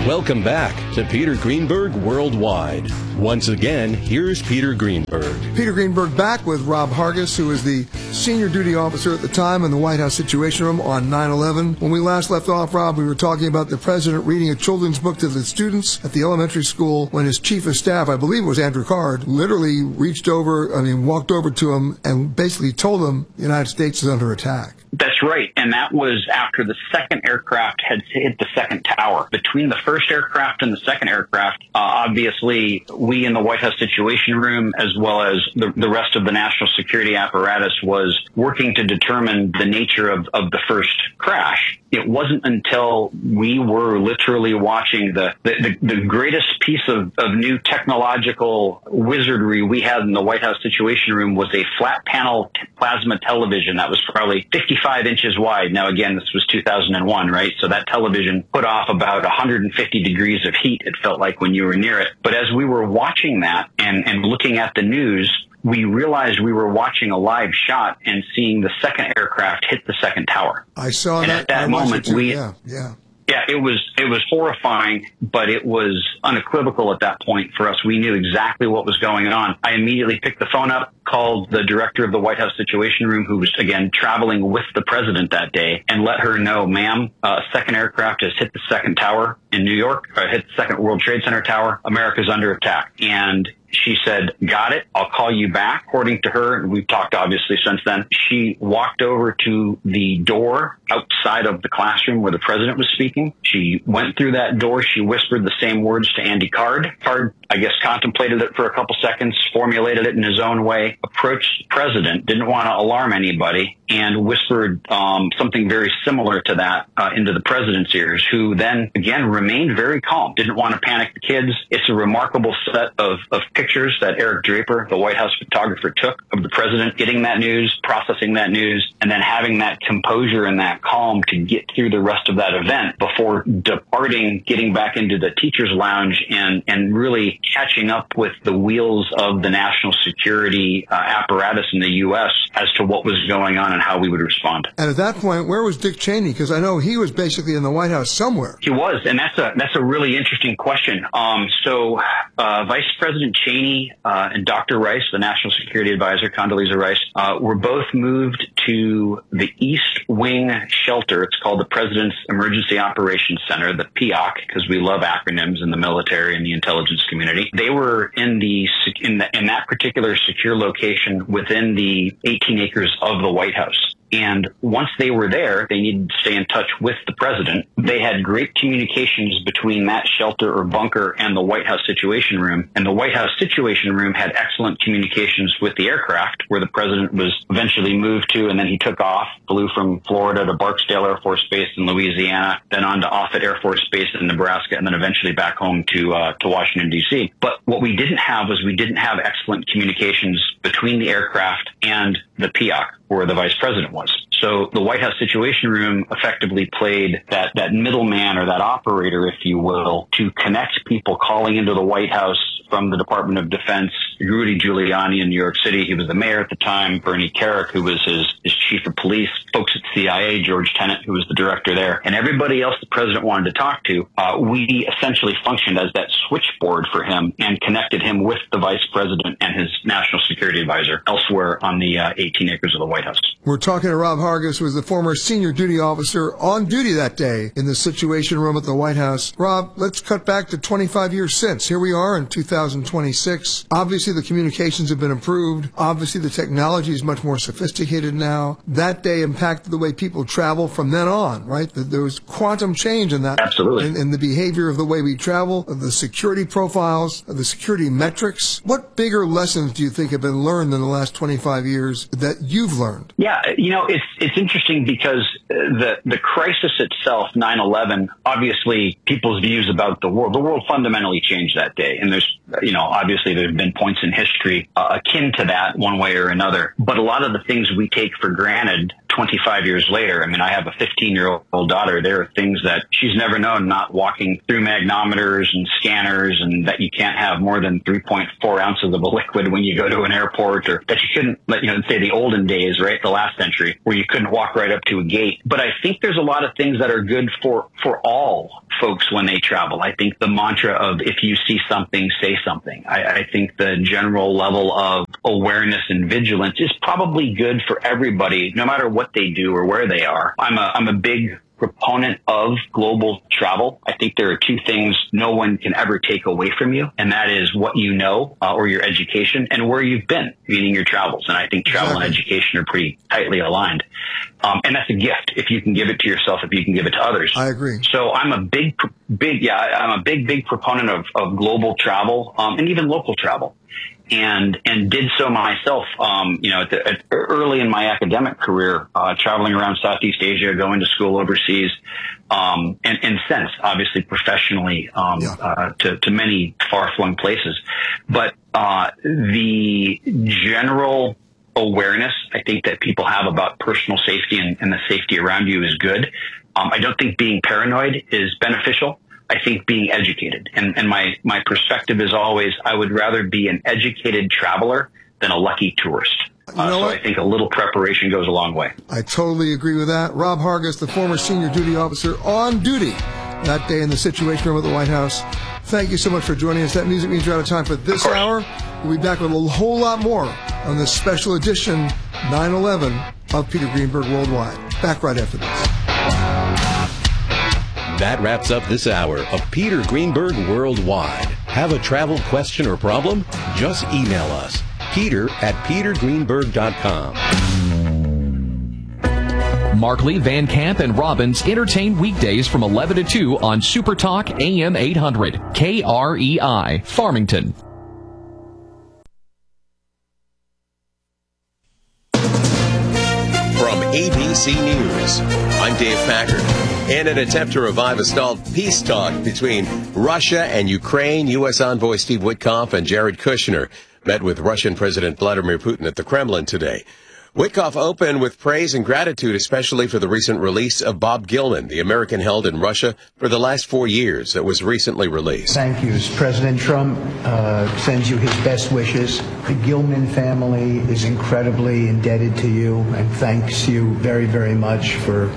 Welcome back to Peter Greenberg Worldwide. Once again, here's Peter Greenberg. Peter Greenberg back with Rob Hargis, who was the senior duty officer at the time in the White House Situation Room on 9/11. When we last left off, Rob, we were talking about the president reading a children's book to the students at the elementary school when his chief of staff, I believe it was Andrew Card, literally walked over to him and basically told him the United States is under attack. That's right. And that was after the second aircraft had hit the second tower. Between the first aircraft and the second aircraft, obviously, we in the White House Situation Room, as well as the rest of the national security apparatus, was working to determine the nature of the first crash. It wasn't until we were literally watching the greatest piece of new technological wizardry we had in the White House Situation Room was a flat panel plasma television that was probably 55 inches wide. Now, again, this was 2001, right? So that television put off about 150 degrees of heat, it felt like, when you were near it. But as we were watching that and looking at the news, we realized we were watching a live shot and seeing the second aircraft hit the second tower. I saw and that. At that moment, Yeah, it was horrifying, but it was unequivocal at that point for us. We knew exactly what was going on. I immediately picked the phone up, called the director of the White House Situation Room, who was, again, traveling with the president that day, and let her know, ma'am, a second aircraft has hit the second tower in New York, hit the second World Trade Center tower. America's under attack. And she said, got it. I'll call you back. According to her, and we've talked obviously since then, she walked over to the door outside of the classroom where the president was speaking. She went through that door. She whispered the same words to Andy Card. Card, I guess, contemplated it for a couple seconds, formulated it in his own way, approached the president, didn't want to alarm anybody, and whispered something very similar to that into the president's ears, who then, again, remained very calm, didn't want to panic the kids. It's a remarkable set of pictures that Eric Draper, the White House photographer, took of the president getting that news, processing that news, and then having that composure and that calm to get through the rest of that event before departing, getting back into the teacher's lounge and really catching up with the wheels of the national security apparatus in the U.S. as to what was going on and how we would respond. And at that point, where was Dick Cheney? Because I know he was basically in the White House somewhere. He was, and that's a really interesting question. So Vice President Cheney and Dr. Rice, the National Security Advisor, Condoleezza Rice, were both moved to the East Wing shelter. It's called the President's Emergency Operations Center, the PEOC, because we love acronyms in the military and the intelligence community. They were in that particular secure location within the 18 acres of the White House. And once they were there, they needed to stay in touch with the president. They had great communications between that shelter or bunker and the White House Situation Room. And the White House Situation Room had excellent communications with the aircraft where the president was eventually moved to. And then he took off, flew from Florida to Barksdale Air Force Base in Louisiana, then on to Offutt Air Force Base in Nebraska, and then eventually back home to Washington, D.C. But what we didn't have was we didn't have excellent communications between the aircraft and the PEOC, where the vice president was. So the White House Situation Room effectively played that middleman or that operator, if you will, to connect people calling into the White House from the Department of Defense. Rudy Giuliani in New York City, he was the mayor at the time. Bernie Kerik, who was his chief of police. Folks at CIA, George Tenet, who was the director there. And everybody else the president wanted to talk to, we essentially functioned as that switchboard for him and connected him with the vice president and his national security advisor elsewhere on the 18 acres of the White House. We're talking to Rob Hargis, who was the former senior duty officer on duty that day in the Situation Room at the White House. Rob, let's cut back to 25 years since. Here we are in 2026. Obviously, the communications have been improved. Obviously, the technology is much more sophisticated now. That day impacted the way people travel from then on, right? There was quantum change in that. Absolutely. In the behavior of the way we travel, of the security profiles, of the security metrics. What bigger lessons do you think have been learned in the last 25 years that you've learned? Yeah, it's interesting because the crisis itself, 9/11, obviously people's views about the world fundamentally changed that day. And there's, obviously there have been points in history akin to that one way or another. But a lot of the things we take for granted 25 years later, I mean, I have a 15-year-old daughter. There are things that she's never known, not walking through magnometers and scanners, and that you can't have more than 3.4 ounces of a liquid when you go to an airport, or that you couldn't, say the olden days, right, the last century, where you couldn't walk right up to a gate. But I think there's a lot of things that are good for all folks when they travel. I think the mantra of if you see something, say something. I think the general level of awareness and vigilance is probably good for everybody, no matter what they do or where they are. I'm a big proponent of global travel. I think there are two things no one can ever take away from you, and that is what you know, or your education, and where you've been, meaning your travels. And I think travel and education are pretty tightly aligned. And that's a gift if you can give it to yourself, if you can give it to others. I agree. So I'm a big proponent of global travel, and even local travel. And did so myself, early in my academic career, traveling around Southeast Asia, going to school overseas, and since obviously professionally, to many far-flung places. But, the general awareness, I think, that people have about personal safety and the safety around you is good. I don't think being paranoid is beneficial. I think being educated. And my perspective is always, I would rather be an educated traveler than a lucky tourist. So I think a little preparation goes a long way. I totally agree with that. Rob Hargis, the former senior duty officer on duty that day in the Situation Room at the White House. Thank you so much for joining us. That music means you're out of time for this hour. We'll be back with a whole lot more on this special edition 9/11 of Peter Greenberg Worldwide. Back right after this. That wraps up this hour of Peter Greenberg Worldwide. Have a travel question or problem? Just email us, peter@petergreenberg.com. Markley, Van Camp, and Robbins entertain weekdays from 11 to 2 on Super Talk AM 800, KREI, Farmington. From ABC News, I'm Dave Packard. In an attempt to revive a stalled peace talk between Russia and Ukraine, U.S. envoy Steve Witkoff and Jared Kushner met with Russian President Vladimir Putin at the Kremlin today. Witkoff opened with praise and gratitude, especially for the recent release of Bob Gilman, the American held in Russia for the last 4 years that was recently released. Thank you. President Trump sends you his best wishes. The Gilman family is incredibly indebted to you and thanks you very, very much for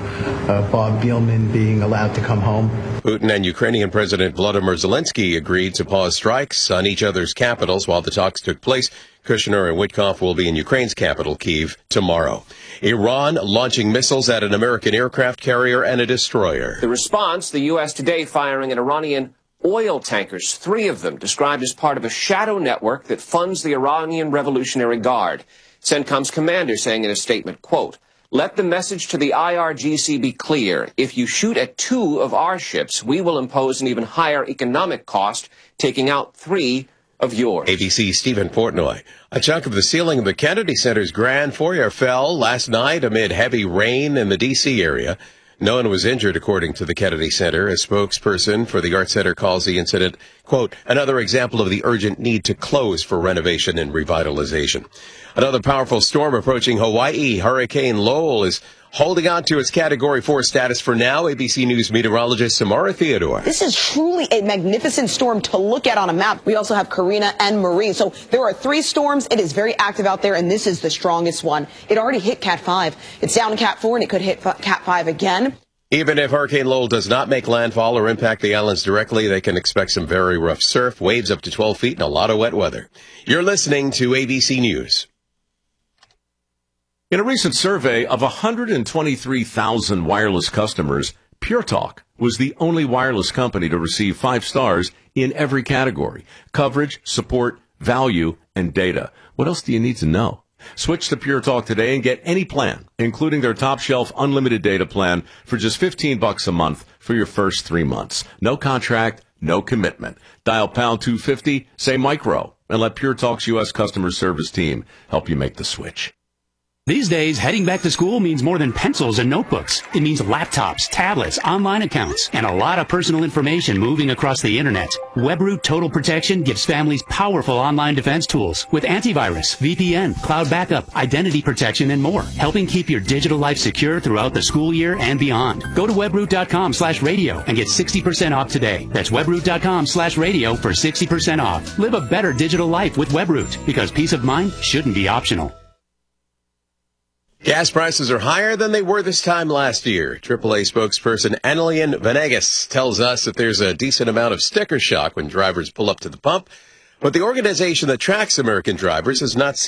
Bob Gilman being allowed to come home. Putin and Ukrainian President Volodymyr Zelensky agreed to pause strikes on each other's capitals while the talks took place. Kushner and Witkoff will be in Ukraine's capital, Kyiv, tomorrow. Iran launching missiles at an American aircraft carrier and a destroyer. The response, the U.S. today firing at Iranian oil tankers, 3 of them described as part of a shadow network that funds the Iranian Revolutionary Guard. CENTCOM's commander saying in a statement, quote, "Let the message to the IRGC be clear. If you shoot at 2 of our ships, we will impose an even higher economic cost, taking out 3 of yours." ABC's Stephen Portnoy. A chunk of the ceiling of the Kennedy Center's grand foyer fell last night amid heavy rain in the D.C. area. No one was injured, according to the Kennedy Center. A spokesperson for the Art Center calls the incident, quote, "another example of the urgent need to close for renovation and revitalization." Another powerful storm approaching Hawaii. Hurricane Lowell is holding on to its Category 4 status for now. ABC News meteorologist Samara Theodore. This is truly a magnificent storm to look at on a map. We also have Karina and Marie. So there are 3 storms. It is very active out there, and this is the strongest one. It already hit Cat 5. It's down to Cat 4, and it could hit Cat 5 again. Even if Hurricane Lowell does not make landfall or impact the islands directly, they can expect some very rough surf, waves up to 12 feet, and a lot of wet weather. You're listening to ABC News. In a recent survey of 123,000 wireless customers, Pure Talk was the only wireless company to receive 5 stars in every category: coverage, support, value, and data. What else do you need to know? Switch to Pure Talk today and get any plan, including their top shelf unlimited data plan, for just $15 a month for your first 3 months. No contract, no commitment. Dial pound 250, say micro, and let Pure Talk's U.S. customer service team help you make the switch. These days, heading back to school means more than pencils and notebooks. It means laptops, tablets, online accounts, and a lot of personal information moving across the internet. WebRoot Total Protection gives families powerful online defense tools with antivirus, VPN, cloud backup, identity protection, and more, helping keep your digital life secure throughout the school year and beyond. Go to webroot.com/radio and get 60% off today. That's webroot.com/radio for 60% off. Live a better digital life with WebRoot, because peace of mind shouldn't be optional. Gas prices are higher than they were this time last year. AAA spokesperson Annalyn Venegas tells us that there's a decent amount of sticker shock when drivers pull up to the pump, but the organization that tracks American drivers has not